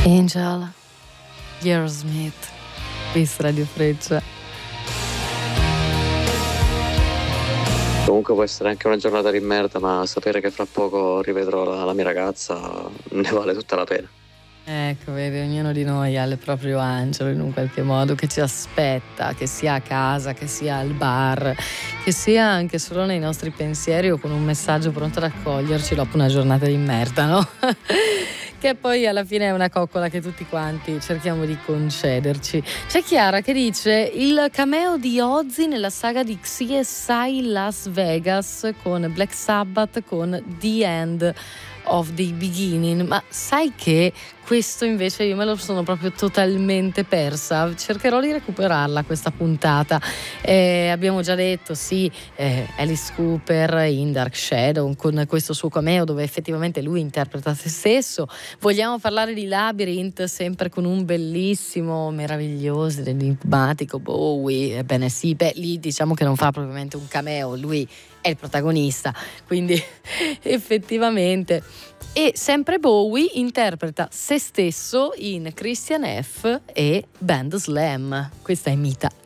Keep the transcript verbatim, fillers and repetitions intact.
Angel, Aerosmith, qui su Radio Freccia. Comunque può essere anche una giornata di merda, ma sapere che fra poco rivedrò la, la mia ragazza ne vale tutta la pena. Ecco, vedi, ognuno di noi ha il proprio angelo in un qualche modo che ci aspetta, che sia a casa, che sia al bar, che sia anche solo nei nostri pensieri o con un messaggio pronto ad accoglierci dopo una giornata di merda, no? Che poi alla fine è una coccola che tutti quanti cerchiamo di concederci. C'è Chiara che dice il cameo di Ozzy nella saga di C S I Las Vegas con Black Sabbath con The End of the Beginning, ma sai che questo invece io me lo sono proprio totalmente persa. Cercherò di recuperarla questa puntata. Eh, abbiamo già detto sì, eh, Alice Cooper in Dark Shadow con questo suo cameo dove effettivamente lui interpreta se stesso. Vogliamo parlare di Labyrinth sempre con un bellissimo, meraviglioso ed enigmatico Bowie. Ebbene sì, beh, lì diciamo che non fa propriamente un cameo, lui è il protagonista, quindi effettivamente. E sempre Bowie interpreta se stesso in Christian F. e Band Slam. Questa è Mita